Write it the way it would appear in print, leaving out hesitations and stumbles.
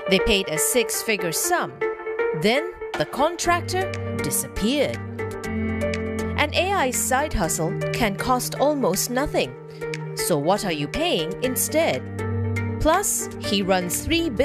They paid a six-figure sum. Then the contractor disappeared. An AI side hustle can cost almost nothing. So what are you paying instead? Plus, he runs 3